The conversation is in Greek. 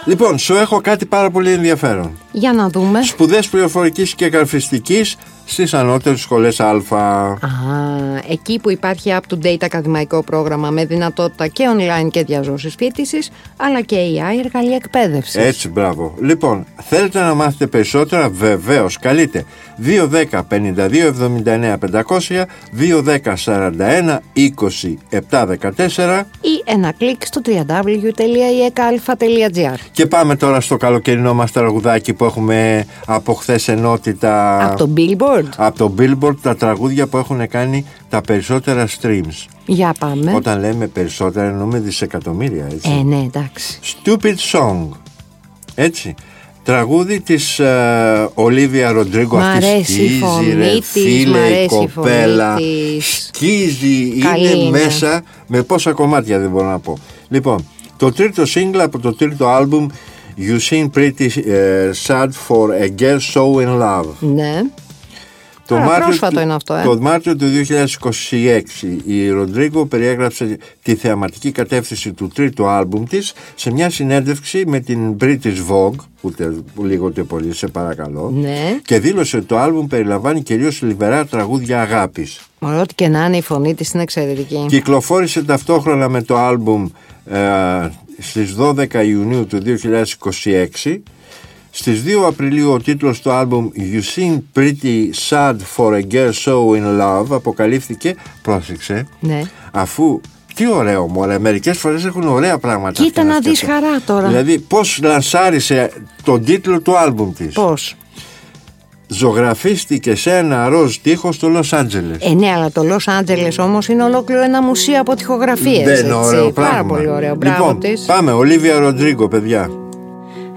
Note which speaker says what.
Speaker 1: Λοιπόν, σου έχω κάτι πάρα πολύ ενδιαφέρον.
Speaker 2: Για να δούμε.
Speaker 1: Σπουδές πληροφορικής και γραφιστικής στις ανώτερες σχολές Α.
Speaker 2: Εκεί που υπάρχει up-to-date ακαδημαϊκό πρόγραμμα με δυνατότητα και online και διαζώσης φοιτησης, αλλά και AI, εργαλεία εκπαίδευσης.
Speaker 1: Έτσι, μπράβο. Λοιπόν, θέλετε να μάθετε περισσότερα? Βεβαίως, καλείτε 210 52 79 500, 210 41 20 714
Speaker 2: ή ένα κλικ στο www.ekalfa.gr.
Speaker 1: Και πάμε τώρα στο καλοκαιρινό μας τραγουδάκι που έχουμε από χθες ενότητα.
Speaker 2: Από το Billboard.
Speaker 1: Από το Billboard, τα τραγούδια που έχουν κάνει τα περισσότερα streams.
Speaker 2: Για πάμε.
Speaker 1: Όταν λέμε περισσότερα εννοούμε δισεκατομμύρια, έτσι.
Speaker 2: Ναι, εντάξει.
Speaker 1: Stupid Song. Έτσι. Τραγούδι της Ολίβια Ροντρίγκο.
Speaker 2: Μ' αρέσει η φωνή της, μ' αρέσει η κοπέλα.
Speaker 1: Σκίζει, είναι μέσα με πόσα κομμάτια, δεν μπορώ να πω. Λοιπόν, το τρίτο single από το τρίτο άλμπουμ You Seem Pretty Sad for a Girl So In Love.
Speaker 2: Ναι.
Speaker 1: Πρόσφατο
Speaker 2: είναι αυτό,
Speaker 1: Το Μάρτιο του 2026 η Ροντρίγκο περιέγραψε τη θεαματική κατεύθυνση του τρίτου άλμπουμ της σε μια συνέντευξη με την British Vogue, ούτε λίγο ούτε πολύ, σε παρακαλώ,
Speaker 2: ναι.
Speaker 1: Και δήλωσε ότι το άλμπουμ περιλαμβάνει κυρίως λιβερά τραγούδια αγάπης.
Speaker 2: Ό,τι και να είναι, η φωνή της είναι εξαιρετική.
Speaker 1: Κυκλοφόρησε ταυτόχρονα με το άλμπουμ στις 12 Ιουνίου του 2026. Στις 2 Απριλίου ο τίτλος του άλμπουμ You Seem Pretty Sad for a Girl So In Love αποκαλύφθηκε, πρόσεξε,
Speaker 2: ναι.
Speaker 1: Αφού, τι ωραίο μωρέ, μερικές φορές έχουν ωραία πράγματα.
Speaker 2: Κοίτα να δεις χαρά τώρα.
Speaker 1: Δηλαδή πώς λανσάρισε τον τίτλο του άλμπουμ της.
Speaker 2: Πώς?
Speaker 1: Ζωγραφίστηκε σε ένα ροζ τείχο στο Λος Άντζελες.
Speaker 2: Ναι, αλλά το Λος Άντζελες όμως είναι ολόκληρο ένα μουσείο από τοιχογραφίες.
Speaker 1: Δεν είναι ωραίο πράγμα.
Speaker 2: Πάρα πολύ ωραίο. Μπράβο
Speaker 1: λοιπόν,
Speaker 2: της.
Speaker 1: Πάμε, Ολίβια Ροντρίγκο, παιδιά.